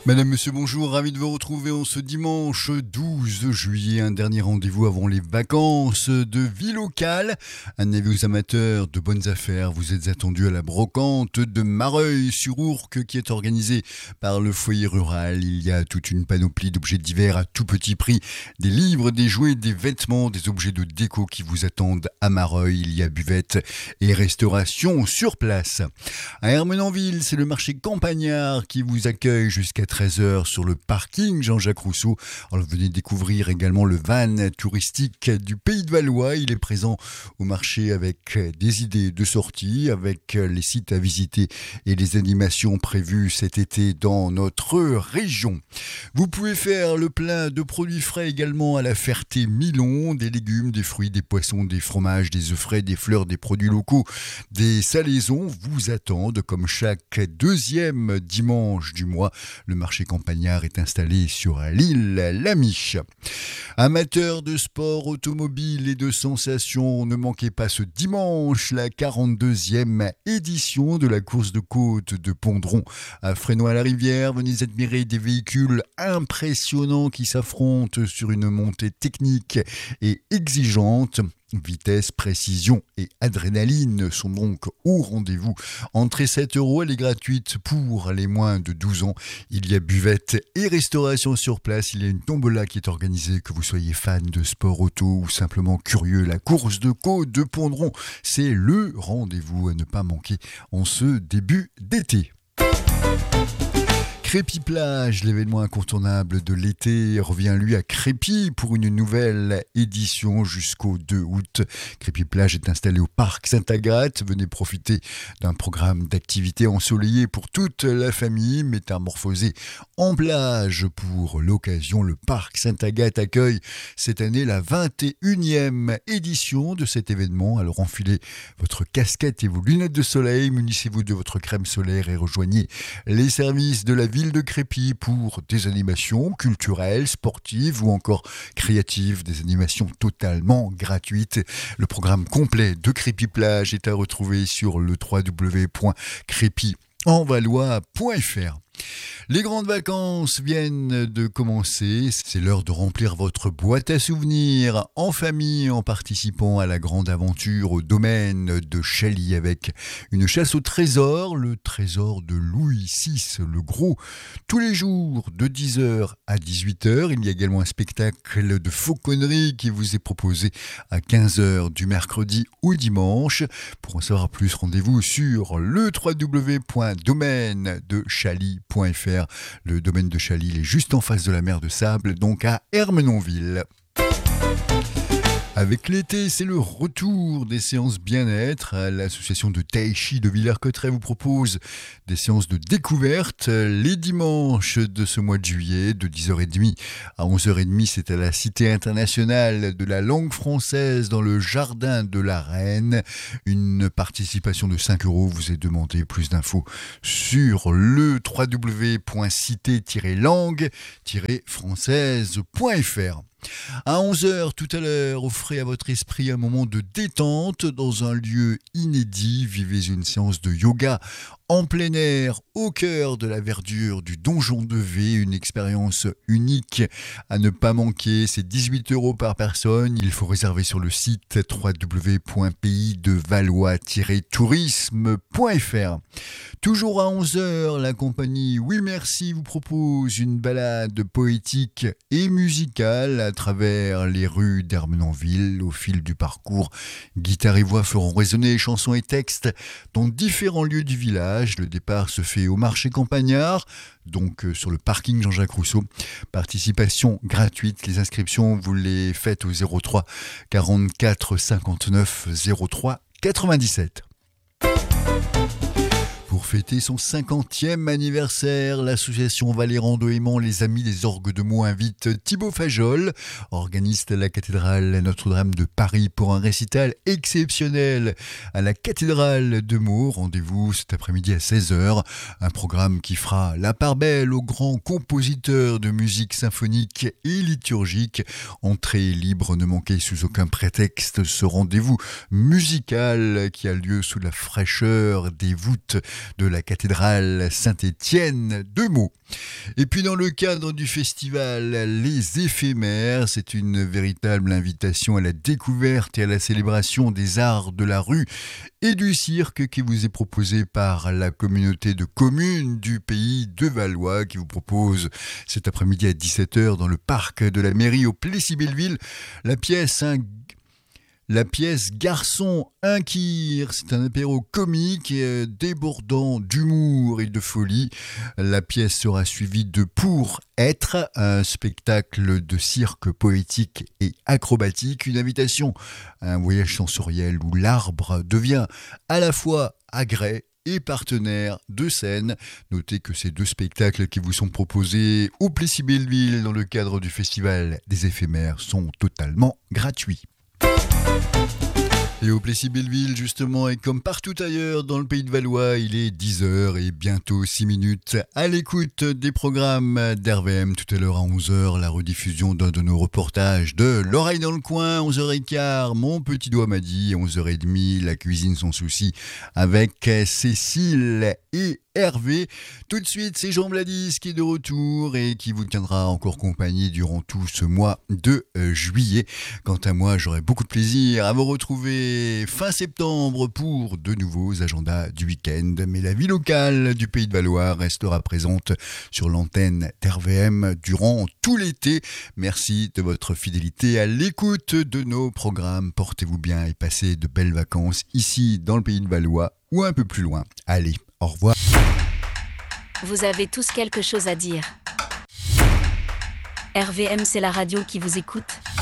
Madame, monsieur, bonjour, ravi de vous retrouver en ce dimanche 12 juillet, un dernier rendez-vous avant les vacances de vie locale. Un avis aux amateurs de bonnes affaires, vous êtes attendus à la brocante de Mareuil-sur-Ourcq qui est organisée par le foyer rural. Il y a toute une panoplie d'objets divers à tout petit prix, des livres, des jouets, des vêtements, des objets de déco qui vous attendent à Mareuil. Il y a buvette et restauration sur place. À Ermenonville, c'est le marché campagnard qui vous accueille jusqu'à 13h sur le parking Jean-Jacques Rousseau. Alors, venez découvrir également le van touristique du Pays de Valois. Il est présent au marché avec des idées de sortie, avec les sites à visiter et les animations prévues cet été dans notre région. Vous pouvez faire le plein de produits frais également à la Ferté-Milon, des légumes, des fruits, des poissons, des fromages, des œufs frais, des fleurs, des produits locaux, des salaisons vous attendent comme chaque deuxième dimanche du mois. Le marché campagnard est installé sur l'île Lamiche. Amateurs de sport automobile et de sensations, ne manquez pas ce dimanche la 42e édition de la course de côte de Pondron à Fresnoy-la-Rivière. Venez admirer des véhicules impressionnants qui s'affrontent sur une montée technique et exigeante. Vitesse, précision et adrénaline sont donc au rendez-vous. Entrée 7 €, elle est gratuite pour les moins de 12 ans. Il y a buvette et restauration sur place. Il y a une tombola qui est organisée, que vous soyez fan de sport auto ou simplement curieux. La course de côte de Pondron, c'est le rendez-vous à ne pas manquer en ce début d'été. Crépy Plage, l'événement incontournable de l'été, revient lui à Crépy pour une nouvelle édition jusqu'au 2 août. Crépy Plage est installé au parc Sainte-Agathe. Venez profiter d'un programme d'activités ensoleillées pour toute la famille, métamorphosé en plage. Pour l'occasion, le parc Sainte-Agathe accueille cette année la 21e édition de cet événement. Alors enfilez votre casquette et vos lunettes de soleil, munissez-vous de votre crème solaire et rejoignez les services de la ville de Crépy pour des animations culturelles, sportives ou encore créatives, des animations totalement gratuites. Le programme complet de Crépy Plage est à retrouver sur le www.crépyenvalois.fr. Les grandes vacances viennent de commencer, c'est l'heure de remplir votre boîte à souvenirs en famille en participant à la grande aventure au domaine de Chaly avec une chasse au trésor, le trésor de Louis VI le Gros. Tous les jours de 10h à 18h, il y a également un spectacle de fauconnerie qui vous est proposé à 15h du mercredi au dimanche. Pour en savoir plus, rendez-vous sur le www.domaine-de-chaly.fr. Le domaine de Chaly, il est juste en face de la mer de Sable, donc à Ermenonville. Avec l'été, c'est le retour des séances bien-être. L'association de Tai Chi de Villers-Cotterêts vous propose des séances de découverte les dimanches de ce mois de juillet, de 10h30 à 11h30. C'est à la Cité internationale de la langue française dans le jardin de la Reine. Une participation de 5 €. Vous est demandé. Plus d'infos sur le www.cité-langue-française.fr. À 11h tout à l'heure, offrez à votre esprit un moment de détente dans un lieu inédit. Vivez une séance de yoga en plein air, au cœur de la verdure du donjon de V, une expérience unique à ne pas manquer. C'est 18 € par personne. Il faut réserver sur le site www.paysdevalois-tourisme.fr. Toujours à 11h, la compagnie Oui Merci vous propose une balade poétique et musicale à travers les rues d'Ermenonville. Au fil du parcours, guitare et voix feront résonner chansons et textes dans différents lieux du village. Le départ se fait au marché campagnard, donc sur le parking Jean-Jacques Rousseau. Participation gratuite. Les inscriptions, vous les faites au 03 44 59 03 97. Pour fêter son 50e anniversaire, l'association Valéran de Aimant, les Amis des Orgues de Meaux invite Thibaut Fajol, organiste à la cathédrale Notre-Dame de Paris, pour un récital exceptionnel à la cathédrale de Meaux. Rendez-vous cet après-midi à 16h. Un programme qui fera la part belle aux grands compositeurs de musique symphonique et liturgique. Entrée libre, ne manquez sous aucun prétexte ce rendez-vous musical qui a lieu sous la fraîcheur des voûtes de la cathédrale Saint-Étienne de Meaux. Et puis dans le cadre du festival Les Éphémères, c'est une véritable invitation à la découverte et à la célébration des arts de la rue et du cirque qui vous est proposé par la communauté de communes du Pays de Valois qui vous propose cet après-midi à 17h dans le parc de la mairie au Plessis-Belleville la pièce Garçon Inquire. C'est un apéro comique débordant d'humour et de folie. La pièce sera suivie de Pour être, un spectacle de cirque poétique et acrobatique. Une invitation à un voyage sensoriel où l'arbre devient à la fois agrès et partenaire de scène. Notez que ces deux spectacles qui vous sont proposés au Plessis-Belleville dans le cadre du Festival des Éphémères sont totalement gratuits. Et au Plessis-Belleville, justement, et comme partout ailleurs dans le Pays de Valois, il est 10h et bientôt 6 minutes à l'écoute des programmes d'RVM. Tout à l'heure à 11h, la rediffusion d'un de nos reportages de L'Oreille dans le coin, 11h15, Mon petit doigt m'a dit, 11h30, La cuisine sans souci avec Cécile et Hervé. Tout de suite, c'est Jean Bladis qui est de retour et qui vous tiendra encore compagnie durant tout ce mois de juillet. Quant à moi, j'aurai beaucoup de plaisir à vous retrouver fin septembre pour de nouveaux agendas du week-end. Mais la vie locale du Pays de Valois restera présente sur l'antenne d'RVM durant tout l'été. Merci de votre fidélité à l'écoute de nos programmes. Portez-vous bien et passez de belles vacances ici dans le Pays de Valois ou un peu plus loin. Allez, au revoir. Vous avez tous quelque chose à dire. RVM, c'est la radio qui vous écoute.